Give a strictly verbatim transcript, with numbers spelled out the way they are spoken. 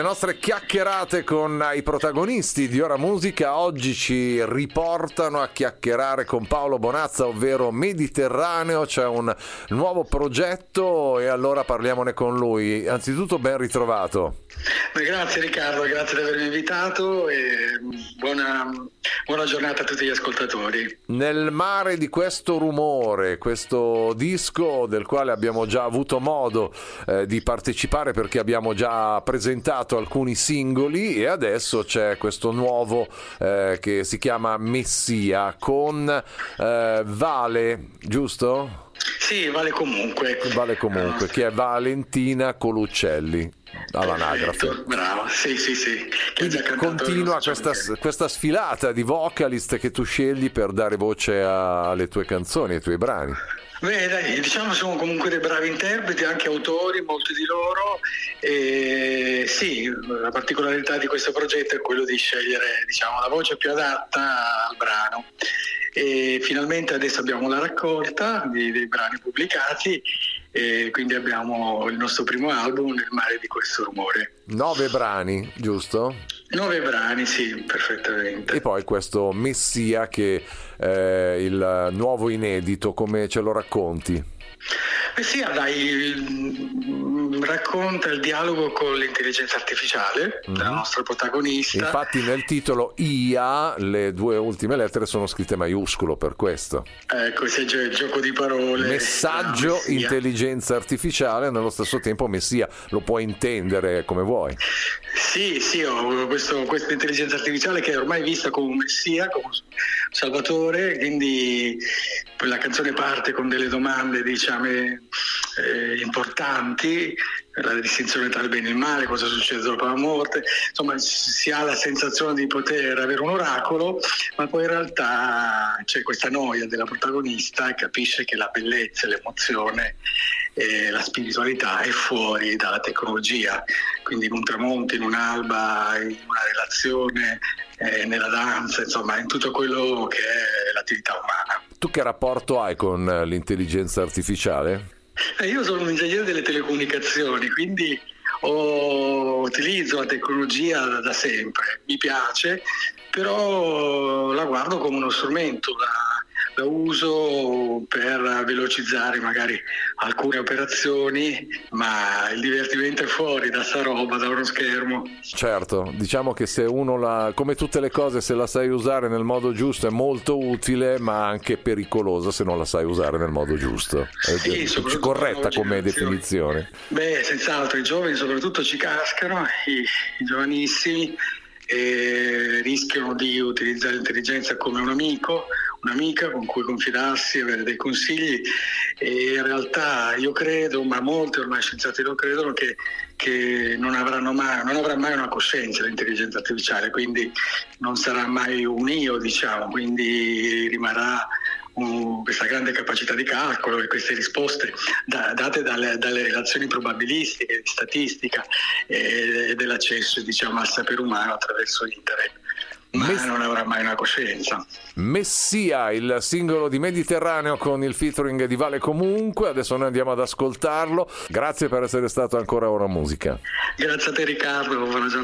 Le nostre chiacchierate con i protagonisti di Ora Musica oggi ci riportano a chiacchierare con Paolo Bonazza, ovvero Mediterraneo. C'è un nuovo progetto e allora parliamone con lui. Anzitutto ben ritrovato. Beh, grazie Riccardo, grazie di avermi invitato e buona, buona giornata a tutti gli ascoltatori. Nel mare di questo rumore, questo disco del quale abbiamo già avuto modo eh, di partecipare perché abbiamo già presentato alcuni singoli e adesso c'è questo nuovo eh, che si chiama Messia con eh, Vale, giusto? Sì, Vale comunque. Vale comunque, che è Valentina Coluccelli all'anagrafe. Bravo, sì, sì, sì. Quindi continua questa, questa sfilata di vocalist che tu scegli per dare voce a, alle tue canzoni, ai tuoi brani. Beh, dai, diciamo sono comunque dei bravi interpreti, anche autori, molti di loro. E sì, la particolarità di questo progetto è quello di scegliere, diciamo, la voce più adatta al brano. E finalmente adesso abbiamo la raccolta di, dei brani pubblicati e quindi abbiamo il nostro primo album, Nel mare di questo rumore. Nove brani, giusto? Nove brani, sì, perfettamente. E poi questo Messia che è il nuovo inedito, come ce lo racconti? Messia, dai, racconta il dialogo con l'intelligenza artificiale mm-hmm. della nostra protagonista. Infatti nel titolo I A le due ultime lettere sono scritte maiuscolo, per questo. Ecco, c'è il gioco di parole. Messaggio, ah, intelligenza artificiale, nello stesso tempo Messia, lo puoi intendere come vuoi. Sì, sì, ho questo, questa intelligenza artificiale che è ormai vista come un messia, come un salvatore, quindi la canzone parte con delle domande, diciamo, eh, importanti, la distinzione tra il bene e il male, cosa succede dopo la morte, insomma si ha la sensazione di poter avere un oracolo, ma poi in realtà c'è questa noia della protagonista e capisce che la bellezza, l'emozione e la spiritualità è fuori dalla tecnologia, quindi in un tramonto, in un'alba, in una relazione, eh, nella danza, insomma in tutto quello che è l'attività umana. Tu che rapporto hai con l'intelligenza artificiale? Eh, io sono un ingegnere delle telecomunicazioni, quindi ho, utilizzo la tecnologia da, da sempre, mi piace, però la guardo come uno strumento, la, la uso per velocizzare magari alcune operazioni, ma il divertimento è fuori da sta roba, da uno schermo. Certo, diciamo che se uno la, come tutte le cose, se la sai usare nel modo giusto è molto utile, ma anche pericolosa se non la sai usare nel modo giusto. Sì, è corretta come definizione. Beh, senz'altro, i giovani soprattutto ci cascano, i, i giovanissimi, e rischiano di utilizzare l'intelligenza come un amico, un'amica con cui confidarsi, avere dei consigli, e in realtà io credo, ma molti ormai scienziati lo credono, che, che non avranno mai, non avrà mai una coscienza l'intelligenza artificiale, quindi non sarà mai un io, diciamo, quindi rimarrà Um, questa grande capacità di calcolo e queste risposte da, date dalle, dalle relazioni probabilistiche, di statistica e, e dell'accesso, diciamo, al sapere umano attraverso internet, ma Mess- non avrà mai una coscienza. Messia, il singolo di Mediterraneo con il featuring di Vale comunque, adesso noi andiamo ad ascoltarlo. Grazie per essere stato ancora a Ora Musica. Grazie a te Riccardo, buona giornata.